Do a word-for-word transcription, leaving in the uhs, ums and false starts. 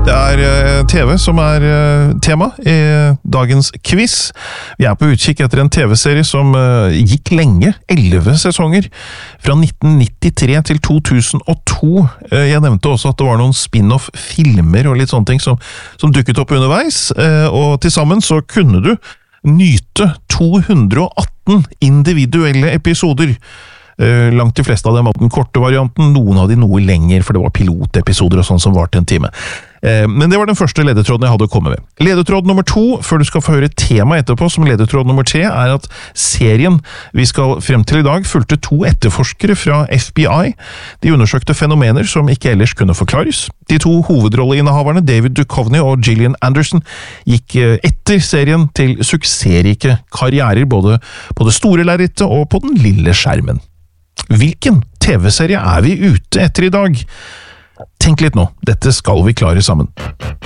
Det er T V som er tema i dagens quiz. Vi er på utkikk etter en T V-serie som gikk lenge, elleve sesonger, fra nitten nittitre til to tusen og to. Jeg nevnte også at det var noen spin-off-filmer og litt sånne ting som, som dukket opp underveis, og til sammen så kunne du nyte to hundre og atten individuelle episoder. Langt de fleste av dem var den korte varianten, noen av de noe lenger, for det var pilotepisoder og sånn som var til en time. Men det var den første ledetråden jeg hadde å komme med. Ledetråd nummer to, før du skal få høre tema etterpå, som ledetråd nummer tre, er at serien vi skal frem til i dag fulgte to etterforskere fra F B I. De undersøkte fenomener som ikke ellers kunne forklares. De to hovedrolleinnehaverne, David Duchovny og Gillian Anderson, gikk etter serien til suksessrike karrierer, både på det store lerretet og på den lille skjermen. Hvilken T V-serie er vi ute etter i dag? Tenk litt nå, dette skal vi klare sammen.